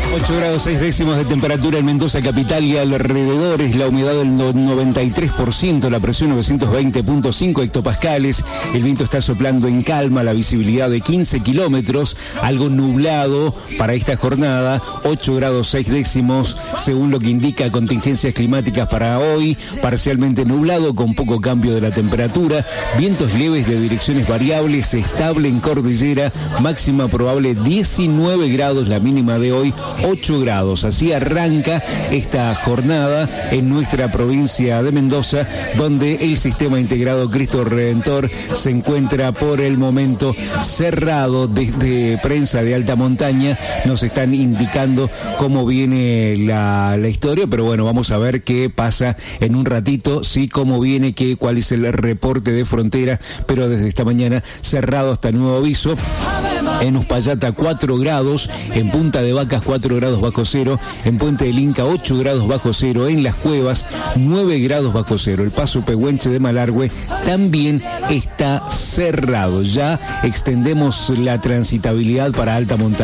8 grados 6 décimos de temperatura en Mendoza capital y alrededores, la humedad del 93%, la presión 920.5 hectopascales, el viento está soplando en calma, la visibilidad de 15 kilómetros, algo nublado para esta jornada, 8 grados 6 décimos, según lo que indica contingencias climáticas para hoy, parcialmente nublado con poco cambio de la temperatura, vientos leves de direcciones variables, estable en cordillera, máxima probable 19 grados, la mínima de hoy 8 grados. Así arranca esta jornada en nuestra provincia de Mendoza, donde el sistema integrado Cristo Redentor se encuentra por el momento cerrado. Desde prensa de alta montaña nos están indicando cómo viene la historia, pero bueno, vamos a ver qué pasa en un ratito, sí, cómo viene, cuál es el reporte de frontera, pero desde esta mañana cerrado hasta nuevo aviso. En Uspallata 4 grados, en Punta de Vacas 4 grados bajo cero, en Puente del Inca 8 grados bajo cero, en Las Cuevas 9 grados bajo cero. El paso Pehuenche de Malargüe también está cerrado. Ya extendemos la transitabilidad para alta montaña.